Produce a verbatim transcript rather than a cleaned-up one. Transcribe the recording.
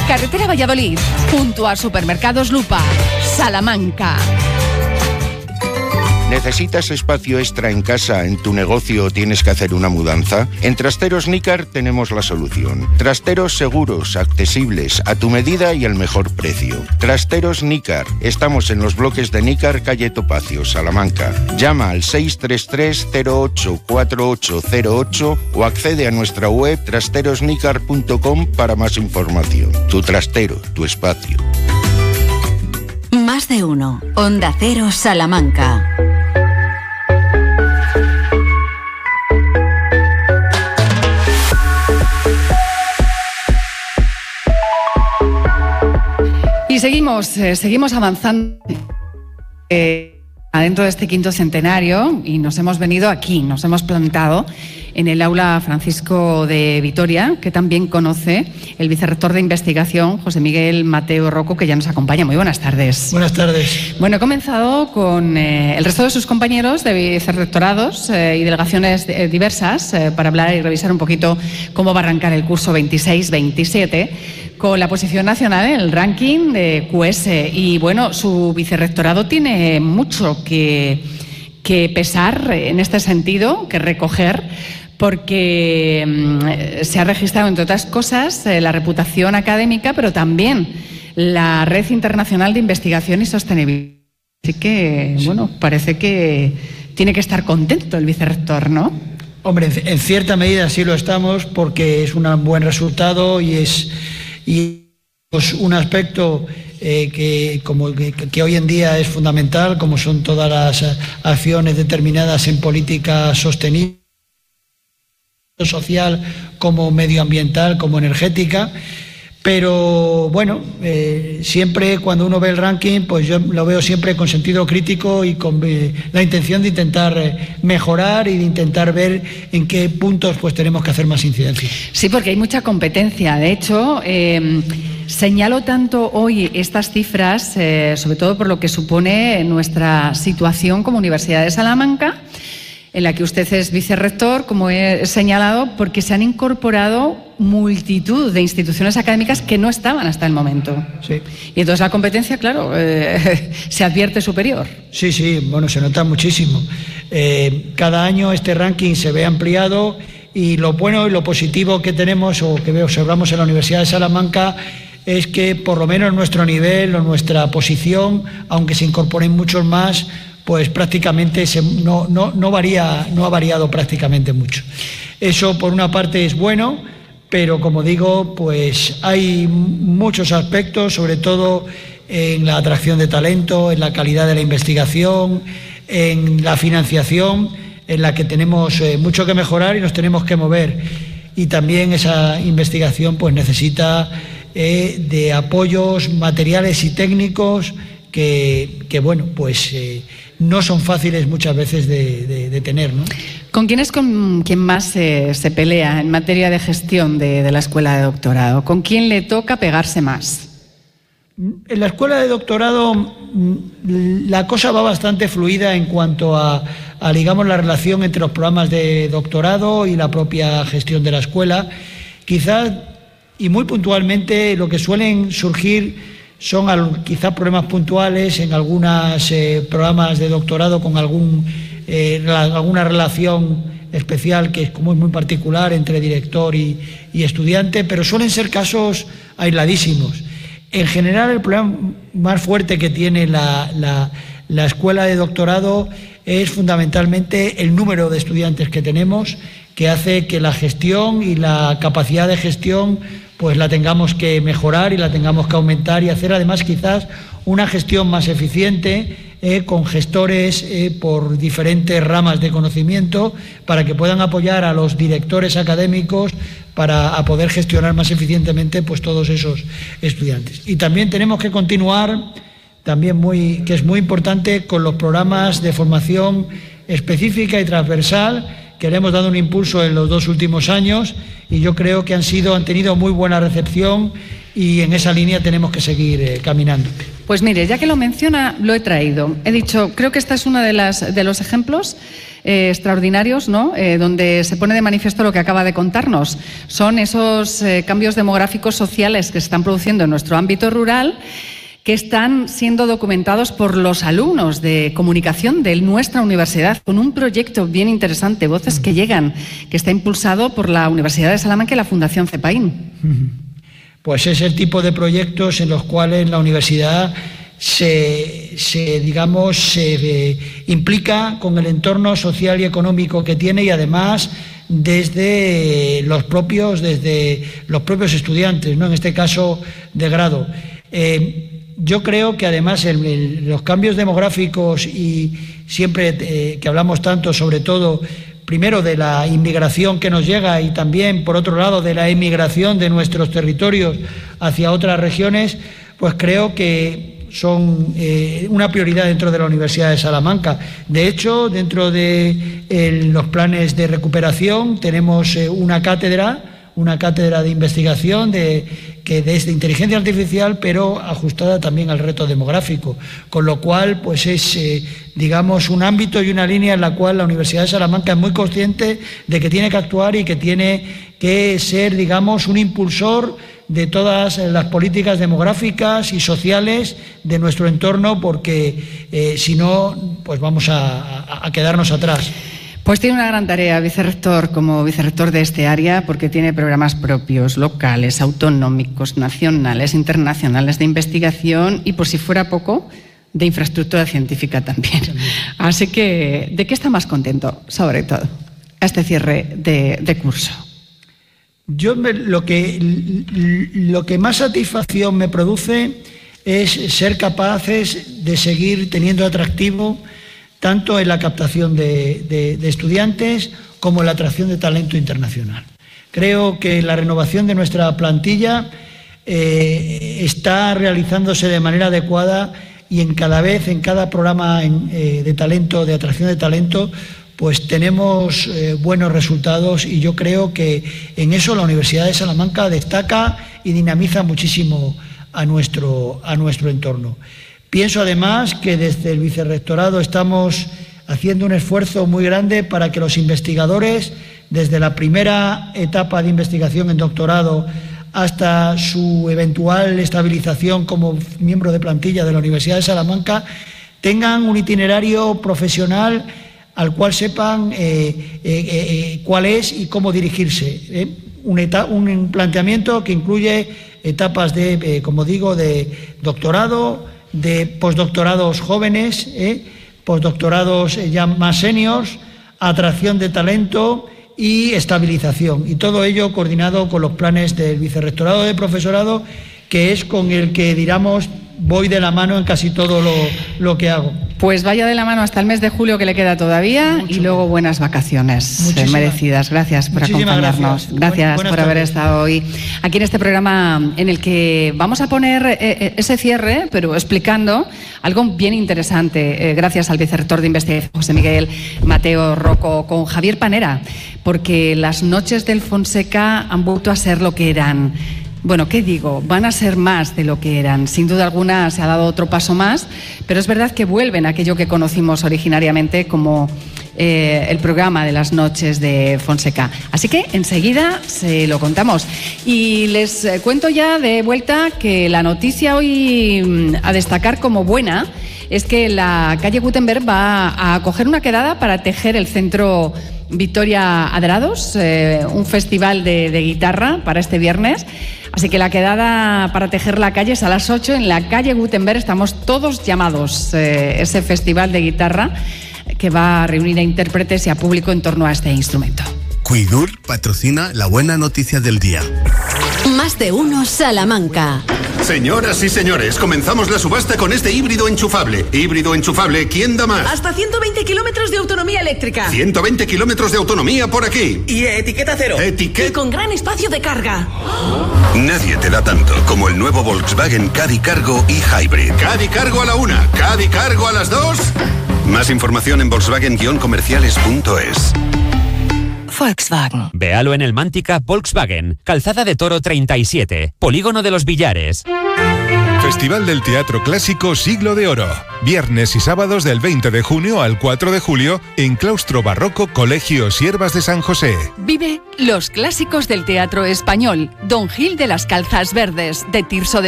Carretera Valladolid, junto a Supermercados Lupa, Salamanca. ¿Necesitas espacio extra en casa, en tu negocio o tienes que hacer una mudanza? En Trasteros Nícar tenemos la solución. Trasteros seguros, accesibles, a tu medida y al mejor precio. Trasteros Nícar. Estamos en los bloques de Nícar, calle Topacio, Salamanca. Llama al seis tres tres, cero ocho, cuatro ocho cero ocho o accede a nuestra web trasteros nícar punto com para más información. Tu trastero, tu espacio. Más de uno. Onda Cero, Salamanca. Y seguimos, eh, seguimos avanzando eh, adentro de este quinto centenario y nos hemos venido aquí, nos hemos plantado en el aula Francisco de Vitoria, que también conoce el vicerrector de investigación, José Miguel Mateo Rocco, que ya nos acompaña. Muy buenas tardes. Buenas tardes. Bueno, he comenzado con eh, el resto de sus compañeros de vicerrectorados eh, y delegaciones eh, diversas eh, para hablar y revisar un poquito cómo va a arrancar el curso veintiséis veintisiete con la posición nacional en el ranking de Q S. Y bueno, su vicerrectorado tiene mucho que, que pesar en este sentido, que recoger, porque mmm, se ha registrado, entre otras cosas, eh, la reputación académica, pero también la Red Internacional de Investigación y Sostenibilidad. Así que, sí. bueno, parece que tiene que estar contento el vicerrector, ¿no? Hombre, en, en cierta medida sí lo estamos, porque es un buen resultado y es y pues, un aspecto eh, que, como, que, que hoy en día es fundamental, como son todas las acciones determinadas en política sostenible, social, como medioambiental, como energética. Pero bueno, eh, siempre cuando uno ve el ranking, pues yo lo veo siempre con sentido crítico y con eh, la intención de intentar eh, mejorar y de intentar ver en qué puntos pues tenemos que hacer más incidencia. Sí, porque hay mucha competencia. De hecho, eh, señalo tanto hoy estas cifras, eh, sobre todo por lo que supone nuestra situación como Universidad de Salamanca, en la que usted es vicerrector, como he señalado, porque se han incorporado multitud de instituciones académicas que no estaban hasta el momento. Sí. Y entonces la competencia, claro, eh, se advierte superior. Sí, sí, bueno, se nota muchísimo. Eh, cada año este ranking se ve ampliado y lo bueno y lo positivo que tenemos o que observamos en la Universidad de Salamanca es que por lo menos nuestro nivel o nuestra posición, aunque se incorporen muchos más, pues prácticamente se, no, no, no, varía, no ha variado prácticamente mucho. Eso por una parte es bueno, pero como digo, pues hay muchos aspectos, sobre todo en la atracción de talento, en la calidad de la investigación, en la financiación, en la que tenemos eh, mucho que mejorar y nos tenemos que mover. Y también esa investigación pues necesita eh, de apoyos materiales y técnicos que, que bueno, pues eh, no son fáciles muchas veces de, de, de tener, ¿no? ¿Con quién es con quien más eh, se pelea en materia de gestión de, de la escuela de doctorado? ¿Con quién le toca pegarse más? En la escuela de doctorado la cosa va bastante fluida en cuanto a, a digamos, la relación entre los programas de doctorado y la propia gestión de la escuela. Quizás, y muy puntualmente, lo que suelen surgir son quizás problemas puntuales en algunos eh, programas de doctorado con algún, eh, alguna relación especial que es como es muy particular entre director y, y estudiante, pero suelen ser casos aisladísimos. En general, el problema más fuerte que tiene la, la, la escuela de doctorado es fundamentalmente el número de estudiantes que tenemos, que hace que la gestión y la capacidad de gestión pues la tengamos que mejorar y la tengamos que aumentar y hacer además quizás una gestión más eficiente eh, con gestores eh, por diferentes ramas de conocimiento para que puedan apoyar a los directores académicos para a poder gestionar más eficientemente pues todos esos estudiantes. Y también tenemos que continuar, también muy, que es muy importante, con los programas de formación específica y transversal que le hemos dado un impulso en los dos últimos años y yo creo que han sido, han tenido muy buena recepción y en esa línea tenemos que seguir eh, caminando. Pues mire, ya que lo menciona, lo he traído. He dicho, creo que esta es uno de, las, de los ejemplos eh, extraordinarios, ¿no? Eh, donde se pone de manifiesto lo que acaba de contarnos. Son esos eh, cambios demográficos sociales que se están produciendo en nuestro ámbito rural, que están siendo documentados por los alumnos de comunicación de nuestra universidad, con un proyecto bien interesante, Voces que Llegan, que está impulsado por la Universidad de Salamanca y la Fundación CEPAIN. Pues es el tipo de proyectos en los cuales la universidad se, se digamos, se eh, implica con el entorno social y económico que tiene, y además desde los propios, desde los propios estudiantes, ¿no? En este caso de grado. Eh, Yo creo que además el, el, los cambios demográficos, y siempre eh, que hablamos tanto, sobre todo, primero de la inmigración que nos llega, y también, por otro lado, de la emigración de nuestros territorios hacia otras regiones, pues creo que son eh, una prioridad dentro de la Universidad de Salamanca. De hecho, dentro de eh, los planes de recuperación tenemos eh, una cátedra, una cátedra de investigación de, que desde inteligencia artificial, pero ajustada también al reto demográfico, con lo cual pues es, eh, digamos, un ámbito y una línea en la cual la Universidad de Salamanca es muy consciente de que tiene que actuar y que tiene que ser, digamos, un impulsor de todas las políticas demográficas y sociales de nuestro entorno, porque eh, si no, pues vamos a, a, a quedarnos atrás. Pues tiene una gran tarea, vicerrector, como vicerrector de este área, porque tiene programas propios, locales, autonómicos, nacionales, internacionales de investigación y, por si fuera poco, de infraestructura científica también. Así que, ¿de qué está más contento, sobre todo, a este cierre de, de curso? Yo me, lo, que, lo que más satisfacción me produce es ser capaces de seguir teniendo atractivo tanto en la captación de, de, de estudiantes como en la atracción de talento internacional. Creo que la renovación de nuestra plantilla eh, está realizándose de manera adecuada, y en cada vez, en cada programa en, eh, de talento, de atracción de talento, pues tenemos eh, buenos resultados, y yo creo que en eso la Universidad de Salamanca destaca y dinamiza muchísimo a nuestro, a nuestro entorno. Pienso además que desde el vicerrectorado estamos haciendo un esfuerzo muy grande para que los investigadores, desde la primera etapa de investigación en doctorado hasta su eventual estabilización como miembro de plantilla de la Universidad de Salamanca, tengan un itinerario profesional al cual sepan eh, eh, eh, cuál es y cómo dirigirse. ¿eh? Un, eta- un planteamiento que incluye etapas de, eh, como digo, de doctorado, de postdoctorados jóvenes, ¿eh? postdoctorados ya más seniors, atracción de talento y estabilización. Y todo ello coordinado con los planes del vicerrectorado de profesorado, que es con el que, digamos, voy de la mano en casi todo lo, lo que hago. Pues vaya de la mano hasta el mes de julio, que le queda todavía, Mucho y luego bien. Buenas vacaciones eh, merecidas. Gracias por acompañarnos. Gracias, gracias Buen, por haber tardes. estado hoy aquí en este programa, en el que vamos a poner eh, ese cierre, pero explicando algo bien interesante, eh, gracias al vicerrector de investigación, José Miguel Mateo Rocco, con Javier Panera, porque las noches del Fonseca han vuelto a ser lo que eran. Bueno, ¿qué digo? Van a ser más de lo que eran. Sin duda alguna se ha dado otro paso más, pero es verdad que vuelven a aquello que conocimos originariamente como eh, el programa de las noches de Fonseca. Así que enseguida se lo contamos. Y les eh, cuento ya de vuelta que la noticia hoy a destacar como buena es que la calle Gutenberg va a acoger una quedada para tejer el centro Victoria Adrados, eh, un festival de, de guitarra para este viernes. Así que la quedada para tejer la calle es a las ocho en la calle Gutenberg. Estamos todos llamados, eh, ese festival de guitarra que va a reunir a intérpretes y a público en torno a este instrumento. Cuidur patrocina la buena noticia del día. Más de uno Salamanca. Señoras y señores, comenzamos la subasta con este híbrido enchufable. Híbrido enchufable, ¿quién da más? Hasta ciento veinte kilómetros de autonomía eléctrica. ciento veinte kilómetros de autonomía por aquí. Y etiqueta cero. Etiqueta. Y con gran espacio de carga. Nadie te da tanto como el nuevo Volkswagen Caddy Cargo y Hybrid. Caddy Cargo a la una, Caddy Cargo a las dos. Más información en volkswagen guion comerciales punto es. Volkswagen. Véalo en el Mántica Volkswagen, Calzada de Toro treinta y siete, Polígono de los Villares. Festival del Teatro Clásico Siglo de Oro. Viernes y sábados del veinte de junio al cuatro de julio en Claustro Barroco Colegio Siervas de San José. Vive los clásicos del teatro español. Don Gil de las Calzas Verdes, de Tirso de